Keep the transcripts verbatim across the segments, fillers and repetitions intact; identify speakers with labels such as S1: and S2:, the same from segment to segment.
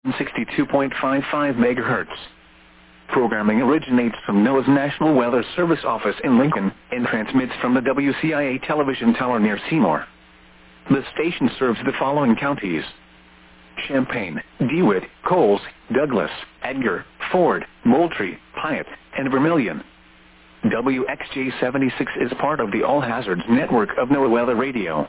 S1: sixty-two point five five megahertz. Programming originates from NOAA's National Weather Service office in Lincoln and transmits from the W C I A television tower near Seymour. The station serves the following counties: Champaign, DeWitt, Coles, Douglas, Edgar, Ford, Moultrie, Piatt, and Vermilion. W X J seventy-six is part of the All Hazards network of NOAA Weather Radio.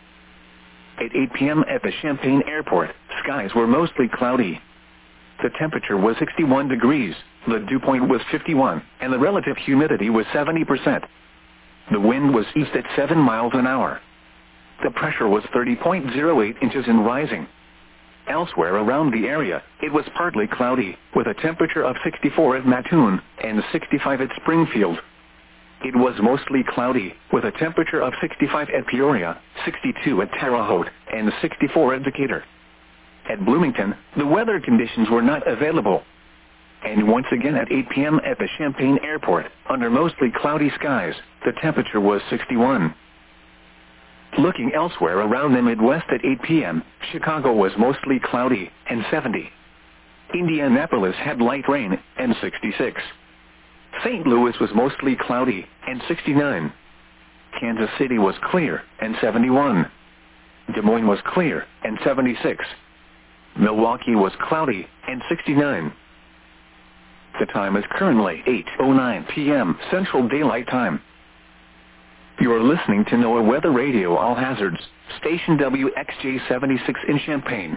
S1: At eight p m at the Champaign Airport, skies were mostly cloudy. The temperature was sixty-one degrees, the dew point was fifty-one, and the relative humidity was seventy percent. The wind was east at seven miles an hour. The pressure was thirty point zero eight inches and rising. Elsewhere around the area, it was partly cloudy, with a temperature of sixty-four at Mattoon and sixty-five at Springfield. It was mostly cloudy, with a temperature of sixty-five at Peoria, sixty-two at Terre Haute, and sixty-four at Decatur. At Bloomington, the weather conditions were not available. And once again at eight p m at the Champaign Airport, under mostly cloudy skies, the temperature was sixty-one. Looking elsewhere around the Midwest at eight p m, Chicago was mostly cloudy and seventy. Indianapolis had light rain and sixty-six. Saint Louis was mostly cloudy and sixty-nine. Kansas City was clear and seventy-one. Des Moines was clear and seventy-six. Milwaukee was cloudy and sixty-nine. The time is currently eight oh nine p m Central Daylight Time. You are listening to NOAA Weather Radio All Hazards, station W X J seventy-six in Champaign.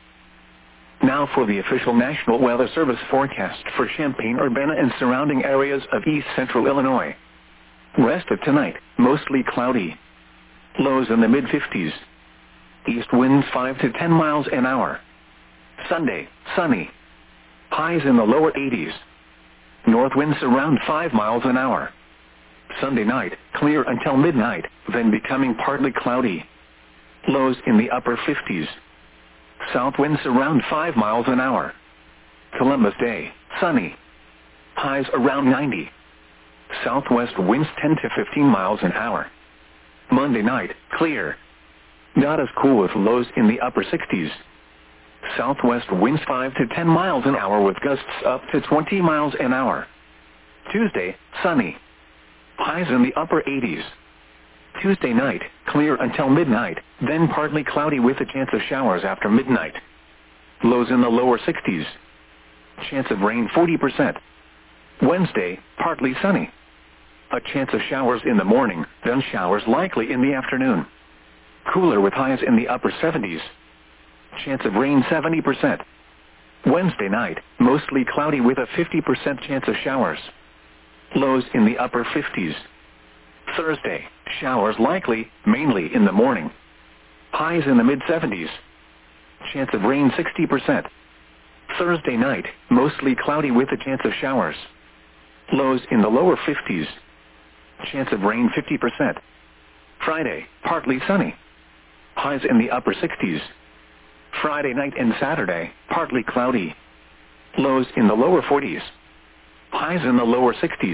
S1: Now for the official National Weather Service forecast for Champaign, Urbana, and surrounding areas of east central Illinois. Rest of tonight, mostly cloudy. Lows in the mid fifties. East winds five to ten miles an hour. Sunday, sunny. Highs in the lower eighties. North winds around five miles an hour. Sunday night, clear until midnight, then becoming partly cloudy. Lows in the upper fifties. South winds around five miles an hour. Columbus Day, sunny. Highs around ninety. Southwest winds ten to fifteen miles an hour. Monday night, clear. Not as cool with lows in the upper sixties. Southwest winds five to ten miles an hour with gusts up to twenty miles an hour. Tuesday, sunny. Highs in the upper eighties. Tuesday night, clear until midnight, then partly cloudy with a chance of showers after midnight. Lows in the lower sixties. Chance of rain forty percent. Wednesday, partly sunny. A chance of showers in the morning, then showers likely in the afternoon. Cooler with highs in the upper seventies. Chance of rain seventy percent. Wednesday night, mostly cloudy with a fifty percent chance of showers. Lows in the upper fifties. Thursday, showers likely, mainly in the morning. Highs in the mid seventies. Chance of rain sixty percent. Thursday night, mostly cloudy with a chance of showers. Lows in the lower fifties. Chance of rain fifty percent. Friday, partly sunny. Highs in the upper sixties. Friday night and Saturday, partly cloudy. Lows in the lower forties. Highs in the lower sixties.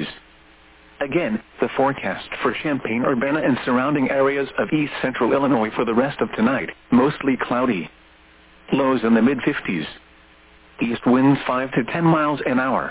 S1: Again, the forecast for Champaign, Urbana, and surrounding areas of east central Illinois for the rest of tonight, mostly cloudy. Lows in the mid fifties. East winds five to ten miles an hour.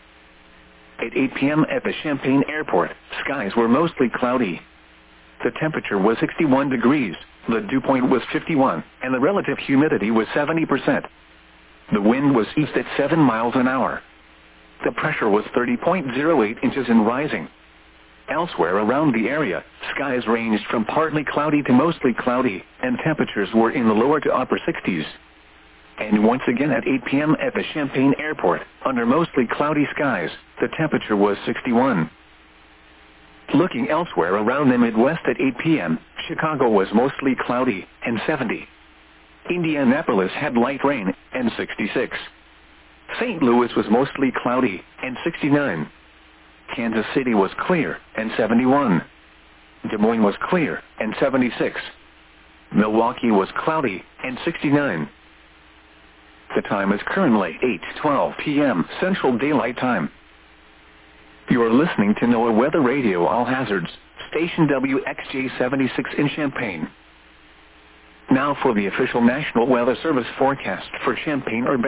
S1: At eight p m at the Champaign Airport, skies were mostly cloudy. The temperature was sixty-one degrees, the dew point was fifty-one, and the relative humidity was seventy percent. The wind was east at seven miles an hour. The pressure was thirty point zero eight inches and rising. Elsewhere around the area, skies ranged from partly cloudy to mostly cloudy, and temperatures were in the lower to upper sixties. And once again at eight p m at the Champaign Airport, under mostly cloudy skies, the temperature was sixty-one. Looking elsewhere around the Midwest at eight p m, Chicago was mostly cloudy and seventy. Indianapolis had light rain and sixty-six. Saint Louis was mostly cloudy and sixty-nine. Kansas City was clear and seventy-one. Des Moines was clear and seventy-six. Milwaukee was cloudy and sixty-nine. The time is currently eight twelve p m Central Daylight Time. You are listening to NOAA Weather Radio All Hazards, station W X J seventy-six in Champaign. Now for the official National Weather Service forecast for Champaign, Urbana.